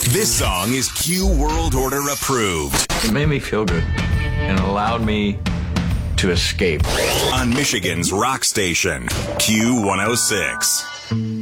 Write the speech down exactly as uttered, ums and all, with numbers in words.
This song is Q World Order approved. It made me feel good and allowed me to escape. On Michigan's rock station, Q one oh six.